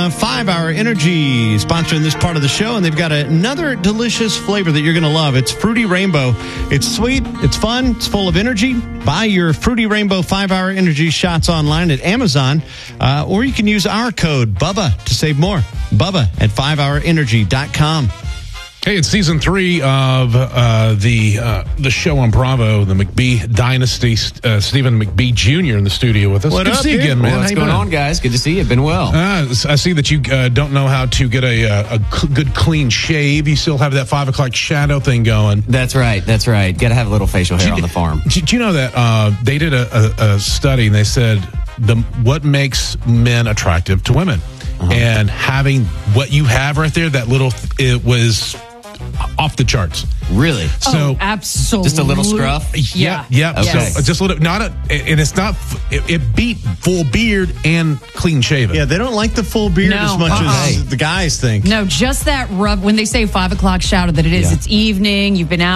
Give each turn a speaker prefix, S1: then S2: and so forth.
S1: 5 Hour Energy sponsoring this part of the show, and they've got another delicious flavor that you're going to love. It's Fruity Rainbow. It's sweet, it's fun, it's full of energy. Buy your Fruity Rainbow 5 Hour Energy shots online at Amazon, or you can use our code BUBBA to save more. BUBBA at 5hourenergy.com.
S2: Hey, it's season 3 of the show on Bravo, the McBee Dynasty. Stephen McBee Jr. in the studio with us.
S1: What
S2: Good
S1: up,
S2: to see you
S1: dude?
S2: again, man.
S3: What's going on, guys? Good to see you. Been well.
S2: I see that you don't know how to get a good clean shave. You still have that 5 o'clock shadow thing going.
S3: That's right. Got to have a little facial hair on the farm.
S2: Do you know that they did a study and they said what makes men attractive to women? And having what you have right there, it was off the charts.
S3: Really?
S4: So absolutely.
S3: Just a little scruff?
S2: Yeah.
S3: Okay.
S2: So just a little, and it's not, it beat full beard and clean shaven.
S1: Yeah, they don't like the full beard as much as the guys think.
S4: No, just that rub. When they say 5 o'clock shadow, that it's evening, you've been out.